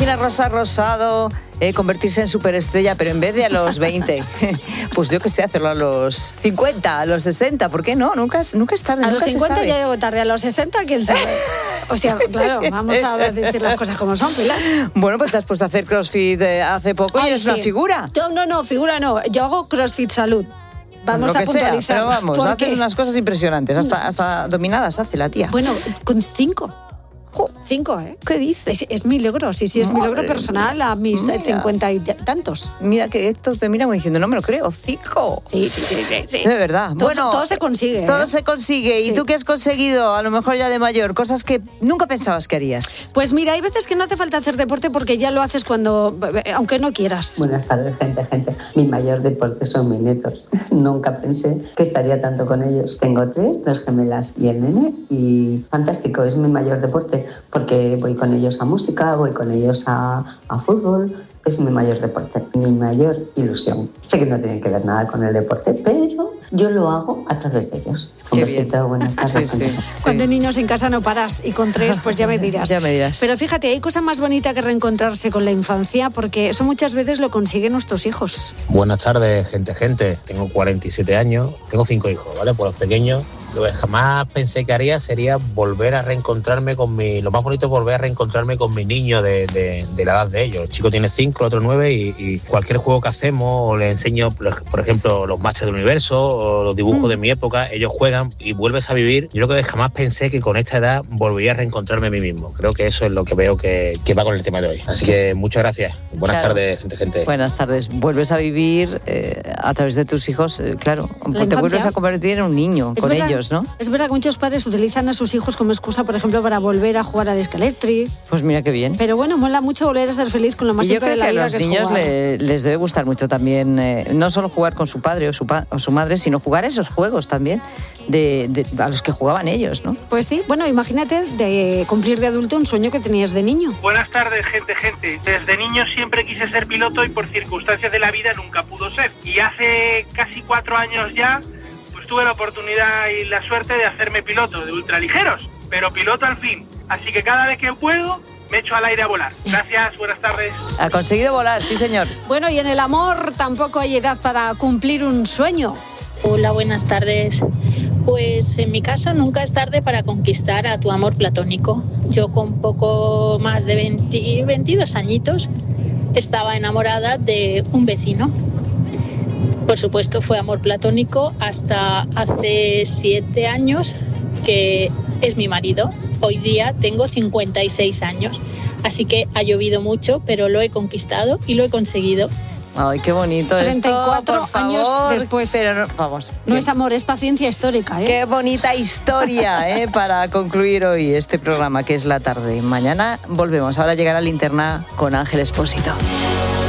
imagina Rosa Rosado convertirse en superestrella, pero en vez de a los 20, pues yo qué sé, hacerlo a los 50, a los 60, ¿por qué no? Nunca es tarde. A los 50 ya llego tarde, a los 60, ¿quién sabe? O sea, claro, vamos a decir las cosas como son, Pilar. Bueno, pues te has puesto a hacer CrossFit hace poco y eres una figura. No, figura no. Yo hago CrossFit Salud. Vamos a puntualizar. Sea, pero vamos, haces unas cosas impresionantes, hasta dominadas hace la tía. Bueno, con 5. 5, ¿eh? ¿Qué dices? Es mi logro, sí, es mi logro personal a mis 50 y tantos. Mira que Héctor te mira como diciendo, no me lo creo, 5. Sí. De verdad. Todo se consigue. Todo se consigue. ¿Y tú qué has conseguido, a lo mejor ya de mayor? Cosas que nunca pensabas que harías. Pues mira, hay veces que no hace falta hacer deporte porque ya lo haces aunque no quieras. Buenas tardes, gente. Mi mayor deporte son mis nietos. Nunca pensé que estaría tanto con ellos. Tengo 3, 2 gemelas y el nene, y fantástico, es mi mayor deporte. Porque voy con ellos a música, voy con ellos a fútbol. Es mi mayor deporte, mi mayor ilusión. Sé que no tiene que ver nada con el deporte, pero yo lo hago a través de ellos. Un besito, buenas tardes. Sí. Cuando hay niños en casa no paras, y con 3 pues ya me dirás. Ya me dirás. Pero fíjate, hay cosa más bonita que reencontrarse con la infancia, porque eso muchas veces lo consiguen nuestros hijos. Buenas tardes, gente. Tengo 47 años, tengo 5 hijos, ¿vale? Por los pequeños. Lo que jamás pensé que haría sería volver a reencontrarme lo más bonito es volver a reencontrarme con mi niño de la edad de ellos. El chico tiene 5, el otro 9, y cualquier juego que hacemos, o le enseño, por ejemplo, los matches del universo o los dibujos de mi época, ellos juegan y vuelves a vivir. Yo creo que jamás pensé que con esta edad volvería a reencontrarme a mí mismo. Creo que eso es lo que veo que va con el tema de hoy. Así que muchas gracias. Buenas tardes, gente. Buenas tardes. Vuelves a vivir a través de tus hijos, claro. Te vuelves a convertir en un niño con ellos, ¿no? Es verdad que muchos padres utilizan a sus hijos como excusa, por ejemplo, para volver a jugar a Discalestri. Pues mira qué bien. Pero bueno, mola mucho volver a ser feliz con lo más simple de la vida, que es jugar. Yo creo que a los niños les debe gustar mucho también, no solo jugar con su padre o su madre, sino jugar esos juegos también a los que jugaban ellos, ¿no? Pues sí, bueno, imagínate de cumplir de adulto un sueño que tenías de niño. Buenas tardes, gente. Desde niño siempre quise ser piloto y por circunstancias de la vida nunca pudo ser. Y hace casi 4 años ya, pues tuve la oportunidad y la suerte de hacerme piloto de ultraligeros, pero piloto al fin. Así que cada vez que puedo, me echo al aire a volar. Gracias, buenas tardes. Ha conseguido volar, sí señor. Bueno, y en el amor tampoco hay edad para cumplir un sueño. Hola, buenas tardes. Pues en mi caso nunca es tarde para conquistar a tu amor platónico. Yo con poco más de 22 añitos estaba enamorada de un vecino. Por supuesto fue amor platónico hasta hace 7 años, que es mi marido. Hoy día tengo 56 años, así que ha llovido mucho, pero lo he conquistado y lo he conseguido. Ay, qué bonito 34 esto, años después. Pero vamos. No es amor, es paciencia histórica, ¿eh? Qué bonita historia, para concluir hoy este programa, que es La Tarde. Mañana volvemos. Ahora llegará Linterna con Ángel Expósito.